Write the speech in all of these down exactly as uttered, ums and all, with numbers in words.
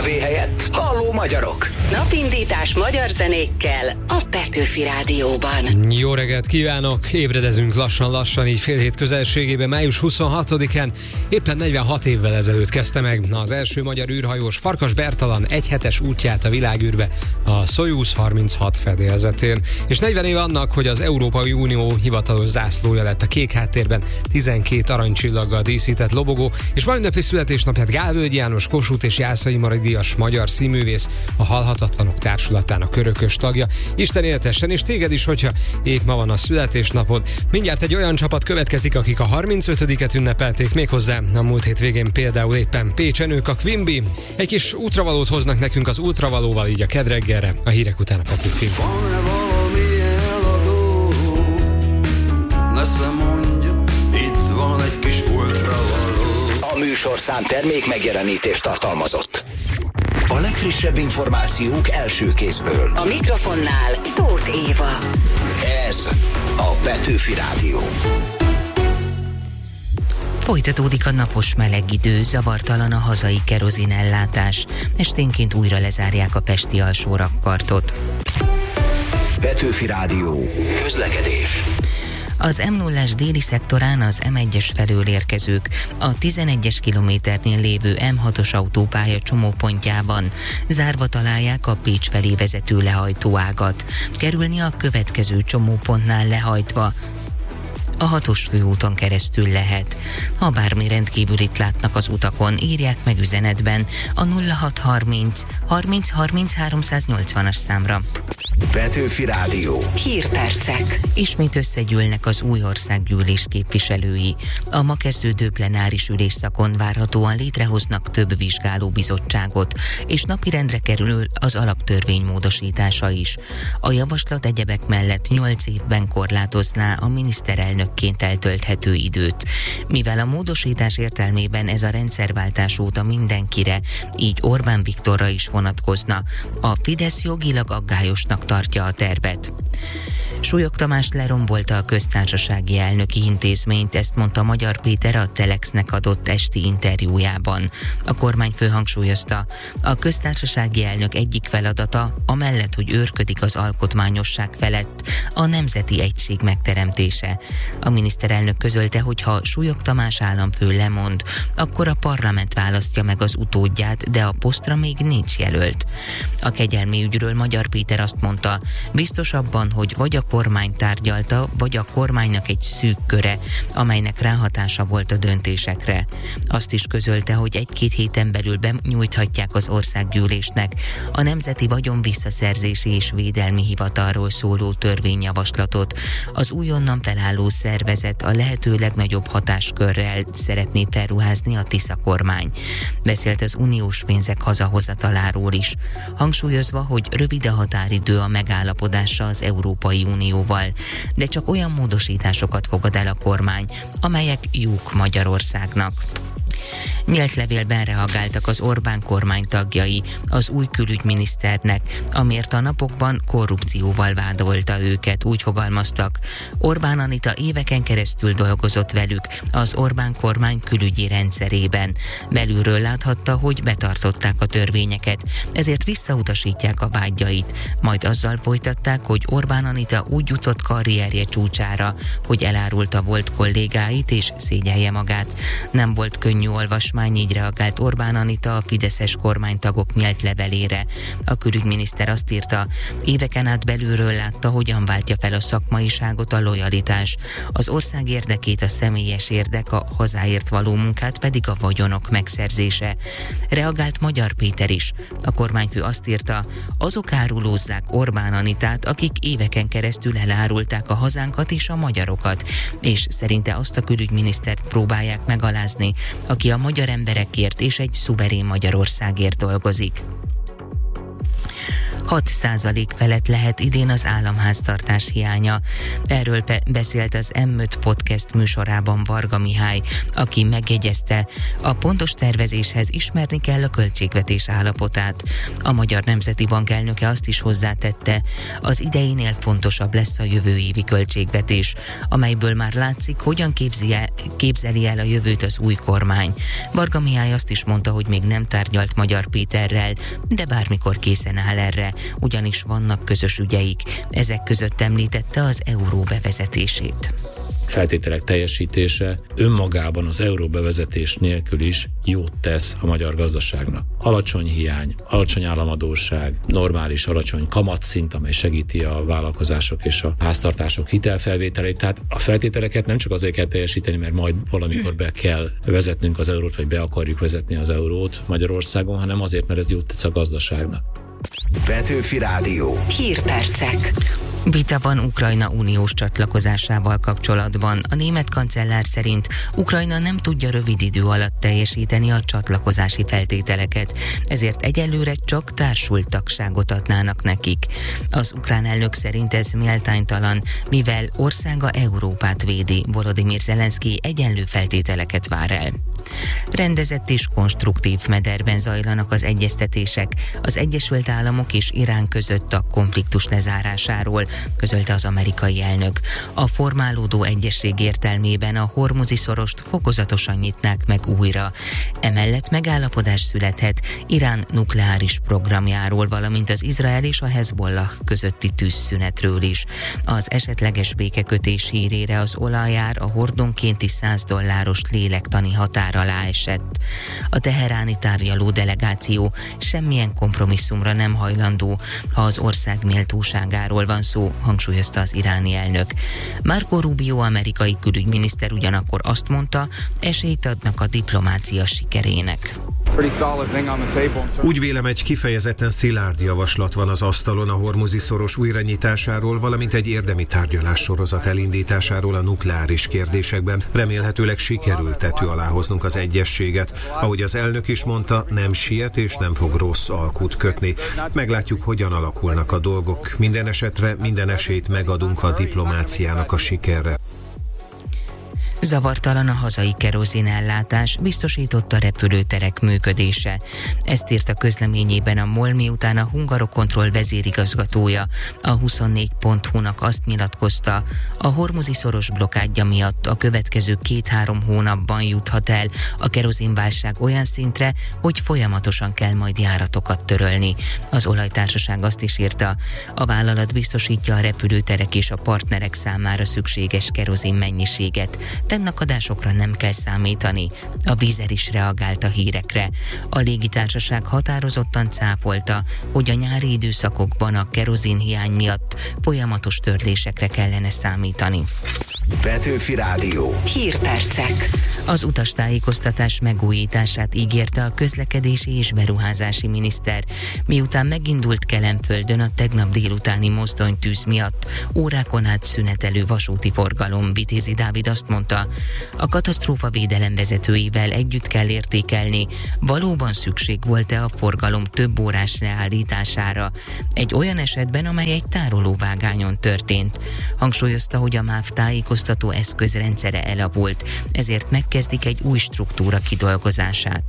kávé helyett Halló magyarok. Napindítás magyar zenékkel a Petőfi Rádióban. Jó reggelt kívánok! Ébredezünk lassan-lassan, így fél hét közelségében, május huszonhatodikán. Éppen negyvenhat évvel ezelőtt kezdte meg az első magyar űrhajós Farkas Bertalan egyhetes útját a világűrbe a Szojuz harminchat fedélzetén. És negyven év annak, hogy az Európai Unió hivatalos zászlója lett a kék háttérben tizenkét aranycsillaggal díszített lobogó, és ma ünnepli születésnapját Gálvölgyi János, Kossuth és Jászai Mari díjas magyar színművész, a Halhatatlanok Társulatának örökös tagja. Isten éltessen, és téged is, hogyha épp ma van a születésnapod. Mindjárt egy olyan csapat következik, akik a harmincötödiket ünnepelték, méghozzá a múlt hét végén például éppen Pécsen ők a Quimby. Egy kis útravalót hoznak nekünk az útravalóval, így a kedreggelre, a hírek után a Petőfi. Van-e valami eladó? Nesze mondja, itt van egy kis útravaló. A műsorszám termék megjelenítést tartalmazott. A legfrissebb információk első kézből. A mikrofonnál Tóth Éva. Ez a Petőfi Rádió. Folytatódik a napos meleg idő, zavartalan a hazai kerozinellátás. Esténként újra lezárják a pesti alsórakpartot. Petőfi Rádió. Közlekedés. Az em nullás déli szektorán az em egyes felől érkezők a tizenegyes kilométernél lévő em hatos autópálya csomópontjában zárva találják a Pécs felé vezető lehajtóágat. Kerülni a következő csomópontnál lehajtva a hatos főúton keresztül lehet. Ha bármi rendkívülit látnak az utakon, írják meg üzenetben a nulla hat harminc harminc harminc háromszáznyolcvanas számra. Petőfi Rádió. Hírpercek. Ismét összegyűlnek az új országgyűlés képviselői. A ma kezdődő plenáris ülésszakon várhatóan létrehoznak több vizsgálóbizottságot, és napirendre kerül az alaptörvény módosítása is. A javaslat egyebek mellett nyolc évben korlátozná a miniszterelnökként eltölthető időt. Mivel a módosítás értelmében ez a rendszerváltás óta mindenkire, így Orbán Viktorra is vonatkozna, a Fidesz jogilag aggályosnak tartja a tervet. Súlyog Tamást lerombolta a köztársasági elnöki intézményt, ezt mondta Magyar Péter a Telexnek adott esti interjújában. A kormányfő hangsúlyozta, a köztársasági elnök egyik feladata, amellett, hogy őrködik az alkotmányosság felett, a nemzeti egység megteremtése. A miniszterelnök közölte, hogy ha Súlyog Tamás államfő lemond, akkor a parlament választja meg az utódját, de a posztra még nincs jelölt. A kegyelmi ügyről Magyar Péter azt mondta, biztos abban, hogy vagy a kormány tárgyalta, vagy a kormánynak egy szűk köre, amelynek ráhatása volt a döntésekre. Azt is közölte, hogy egy-két héten belül benyújthatják az országgyűlésnek a Nemzeti Vagyon Visszaszerzési és Védelmi Hivatalról szóló törvényjavaslatot. Az újonnan felálló szervezet a lehető legnagyobb hatáskörrel szeretné felruházni a Tisza kormány. Beszélt az uniós pénzek hazahozataláról is, hangsúlyozva, hogy rövid a határidő a megállapodásra az Európai Unióval, de csak olyan módosításokat fogad el a kormány, amelyek jók Magyarországnak. Nyílt levélben reagáltak az Orbán kormány tagjai az új külügyminiszternek, amiért a napokban korrupcióval vádolta őket, úgy fogalmaztak. Orbán Anita éveken keresztül dolgozott velük az Orbán kormány külügyi rendszerében. Belülről láthatta, hogy betartották a törvényeket, ezért visszautasítják a vágyait. Majd azzal folytatták, hogy Orbán Anita úgy jutott karrierje csúcsára, hogy elárulta volt kollégáit és szégyelje magát. Nem volt könnyű olvasmány, így reagált Orbán Anita a fideszes kormánytagok nyílt levelére. A külügyminiszter azt írta, éveken át belülről látta, hogyan váltja fel a szakmaiságot a lojalitás, az ország érdekét a személyes érdek, a hazáért való munkát pedig a vagyonok megszerzése. Reagált Magyar Péter is. A kormányfő azt írta, azok árulózzák Orbán Anitát, akik éveken keresztül elárulták a hazánkat és a magyarokat, és szerinte azt a külügyminisztert próbálják megalázni, aki a magyar emberekért és egy szuverén Magyarországért dolgozik. hat százalék felett lehet idén az államháztartás hiánya. Erről be- beszélt az em öt podcast műsorában Varga Mihály, aki megjegyezte, a pontos tervezéshez ismerni kell a költségvetés állapotát. A Magyar Nemzeti Bank elnöke azt is hozzátette, az ideinél fontosabb lesz a jövő évi költségvetés, amelyből már látszik, hogyan képzi el, képzeli el a jövőt az új kormány. Varga Mihály azt is mondta, hogy még nem tárgyalt Magyar Péterrel, de bármikor készen áll erre, ugyanis vannak közös ügyeik. Ezek között említette az euró bevezetését. Feltételek teljesítése önmagában az euró bevezetés nélkül is jót tesz a magyar gazdaságnak. Alacsony hiány, alacsony államadósság, normális alacsony kamatszint, amely segíti a vállalkozások és a háztartások hitelfelvételét. Tehát a feltételeket nem csak azért kell teljesíteni, mert majd valamikor be kell vezetnünk az eurót, vagy be akarjuk vezetni az eurót Magyarországon, hanem azért, mert ez jót tesz a gazdaságnak. Petőfi Rádió. Hírpercek. Vita van Ukrajna uniós csatlakozásával kapcsolatban. A német kancellár szerint Ukrajna nem tudja rövid idő alatt teljesíteni a csatlakozási feltételeket, ezért egyelőre csak társult tagságot adnának nekik. Az ukrán elnök szerint ez méltánytalan, mivel országa Európát védi. Volodymyr Zelenszky egyenlő feltételeket vár el. Rendezett és konstruktív mederben zajlanak az egyeztetések az Egyesült Államok és Irán között a konfliktus lezárásáról, közölte az amerikai elnök. A formálódó egyezség értelmében a Hormuzi szorost fokozatosan nyitnák meg újra. Emellett megállapodás születhet Irán nukleáris programjáról, valamint az Izrael és a Hezbollah közötti tűzszünetről is. Az esetleges békekötés hírére az olajár a hordonkénti száz dolláros lélektani határ alá esett. A teheráni tárgyaló delegáció semmilyen kompromisszumra nem hajlandó, ha az ország méltóságáról van szó, hangsúlyozta az iráni elnök. Marco Rubio amerikai külügyminiszter ugyanakkor azt mondta, esélyt adnak a diplomácia sikerének. Úgy vélem, egy kifejezetten szilárd javaslat van az asztalon a Hormuzi szoros újranyitásáról, valamint egy érdemi tárgyalássorozat elindításáról a nukleáris kérdésekben. Remélhetőleg sikerül tető alá hoznunk az egyezséget. Ahogy az elnök is mondta, nem siet és nem fog rossz alkut kötni. Meglátjuk, hogyan alakulnak a dolgok. Minden esetre minden esélyt megadunk a diplomáciának a sikerre. Zavartalan a hazai kerozinellátás, biztosította repülőterek működése. Ezt írt a közleményében a MOL, miután a Hungarocontrol vezérigazgatója a huszonnégy pont hu-nak azt nyilatkozta, a Hormuzi szoros blokkádja miatt a következő két-három hónapban juthat el a kerozinválság olyan szintre, hogy folyamatosan kell majd járatokat törölni. Az olajtársaság azt is írta, a vállalat biztosítja a repülőterek és a partnerek számára szükséges kerozin mennyiséget. Fennakadásokra nem kell számítani. A Vízer is reagált a hírekre. A légitársaság határozottan cáfolta, hogy a nyári időszakokban a kerozin hiány miatt folyamatos törlésekre kellene számítani. Petőfi Rádió. Hírpercek. Az utastájékoztatás megújítását ígérte a közlekedési és beruházási miniszter, miután megindult Kelenföldön a tegnap délutáni mozdonytűz miatt órákon át szünetelő vasúti forgalom. Vitézi Dávid azt mondta, a katasztrófa védelem vezetőivel együtt kell értékelni, valóban szükség volt-e a forgalom több órás leállítására, egy olyan esetben, amely egy tárolóvágányon történt. Hangsúlyozta, hogy a MÁV tájékoztató eszközrendszere elavult, ezért megkezdik egy új struktúra kidolgozását.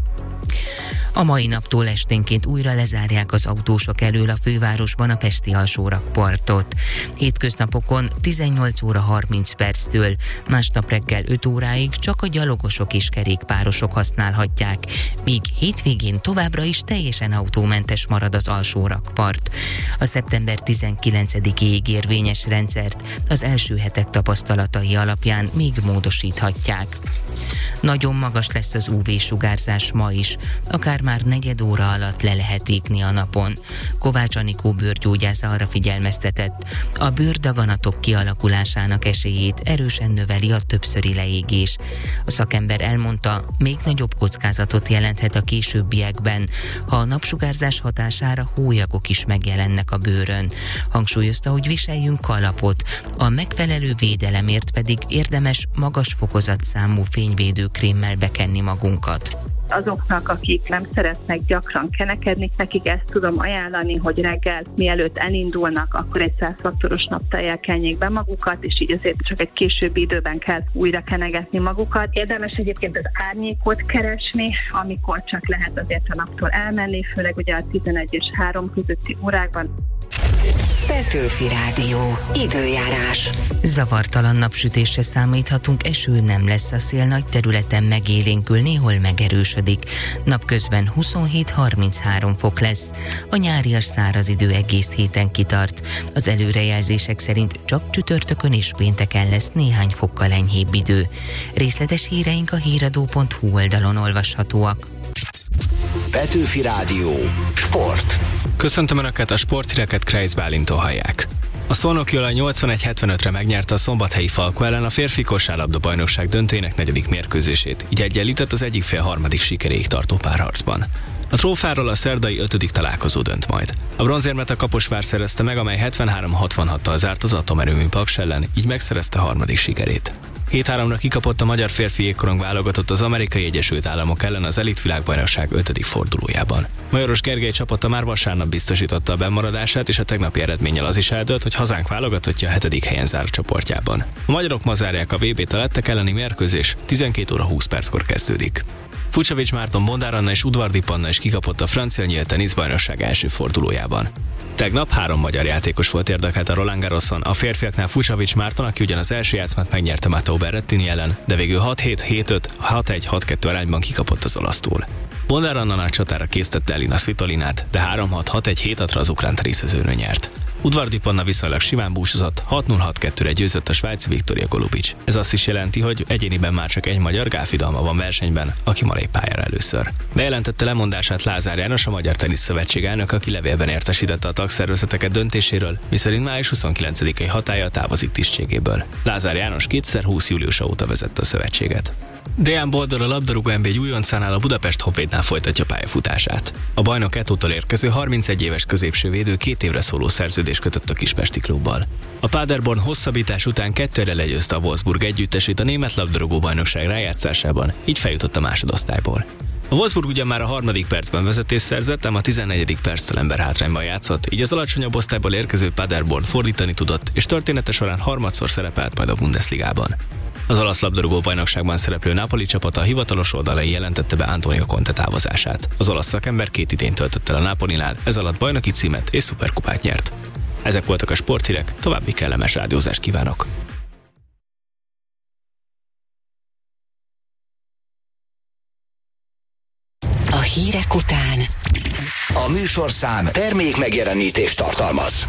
A mai naptól esténként újra lezárják az autósok elől a fővárosban a pesti alsórakpartot. Hétköznapokon tizennyolc óra harminc perctől, másnap reggel öt óráig csak a gyalogosok és kerékpárosok használhatják, míg hétvégén továbbra is teljesen autómentes marad az alsórakpart. A szeptember tizenkilencedikéig érvényes rendszert az első hetek tapasztalatai alapján még módosíthatják. Nagyon magas lesz az ú vé-sugárzás ma is, akár már negyed óra alatt le lehet égni a napon. Kovács Anikó bőrgyógyász arra figyelmeztetett, a bőrdaganatok kialakulásának esélyét erősen növeli a többszöri leégés. A szakember elmondta, még nagyobb kockázatot jelenthet a későbbiekben, ha a napsugárzás hatására hólyagok is megjelennek a bőrön. Hangsúlyozta, hogy viseljünk kalapot, a megfelelő védelemért pedig érdemes magas fokozatszámú fényvédőkrémmel bekenni magunkat. Azoknak, akik nem szeretnek gyakran kenekedni, nekik ezt tudom ajánlani, hogy reggel mielőtt elindulnak, akkor egy száz faktoros naptejjel kenjék be magukat, és így azért csak egy későbbi időben kell újra kenegetni magukat. Érdemes egyébként az árnyékot keresni, amikor csak lehet azért a naptól elmenni, főleg ugye a tizenegy és három közötti órákban. Petőfi Rádió. Időjárás. Zavartalan napsütésre számíthatunk, eső nem lesz, a szél nagy területen megélénkül, néhol megerősödik. Napközben huszonhét harminchárom fok lesz. A nyárias száraz idő egész héten kitart. Az előrejelzések szerint csak csütörtökön és pénteken lesz néhány fokkal enyhébb idő. Részletes híreink a híradó pont hu oldalon olvashatóak. Petőfi Rádió. Sport. Köszöntöm Önöket, a sporthíreket Krejc Bálintól hallják. A Szolnoki Olaj nyolcvanegy hetvenötre megnyerte a szombathelyi Falko ellen a férfi kosárlabda bajnokság döntőjének negyedik mérkőzését, így egyenlített az egyik fél harmadik sikeréig tartó párharcban. A trófáról a szerdai ötödik találkozó dönt majd. A bronzérmet a Kaposvár szerezte meg, amely hetvenhárom hatvanhattal zárt az atomerőmű Paks ellen, így megszerezte harmadik sikerét. hét háromra kikapott a magyar férfi jégkorong válogatott az Amerikai Egyesült Államok ellen az Elit világbajnokság ötödik fordulójában. Majoros Gergely csapata már vasárnap biztosította a bennmaradását, és a tegnapi eredménnyel az is eldőlt, hogy hazánk válogatottja a hetedik helyen zár a csoportjában. A magyarok ma zárják a vé bét, a lettek elleni mérkőzés tizenkét óra húsz perckor kezdődik. Fucsovics Márton, Bondár Anna és Udvardi Panna is kikapott a francia nyílt teniszbajnokság első fordulójában. Tegnap három magyar játékos volt érdekelt a Roland Garroson, a férfiaknál Fucsovics Márton, aki ugyan az első játszmát megnyerte Matteo Berrettini ellen, de végül hat hét, hét öt, hat egy, hat kettő arányban kikapott az olasztól. Bondár Anna nagy csatára késztette Elina Svitolinát, de három hat, hat egy, hét hatra az ukrán teniszezőnő nyert. Udvardi Panna viszonylag simán búcsúzott, hat null hat kettőre győzött a svájci Viktoria Golubic. Ez azt is jelenti, hogy egyéniben már csak egy magyar, Gálfi Dalma van versenyben, aki ma lép pályára először. Bejelentette lemondását Lázár János, a Magyar Teniszszövetség elnök, aki levélben értesítette a tagszervezeteket döntéséről, miszerint május huszonkilencedikei hatállyal távozik tisztségéből. Lázár János kétezer-húsz júliusa óta vezette a szövetséget. Dejan Boldor, a labdarúgó en bé egy újoncánál, a Budapest Honvédnál folytatja pályafutását. A bajnok Etótól érkező harmincegy éves középső védő két évre szóló szerződést kötött a kispesti klubbal. A Paderborn hosszabbítás után kettőre legyőzte a Wolfsburg együttesét a német labdarúgó bajnokság rájátszásában, így feljutott a másodosztályból. A Wolfsburg ugyan már a harmadik percben vezetés szerzett, ám a tizennegyedik perccel emberhátrányban játszott, így az alacsonyabb osztályból érkező Paderborn fordítani tudott, és története során harmadszor szerepelt majd a Bundesligában. Az olasz labdarúgó bajnokságban szereplő Napoli csapata a hivatalos oldalai jelentette be Antonio Conte távozását. Az olasz szakember két idényt töltött el a Napolinál, ez alatt bajnoki címet és szuperkupát nyert. Ezek voltak a sporthírek, további kellemes rádiózást kívánok! A hírek után A műsorszám termék megjelenítést tartalmaz.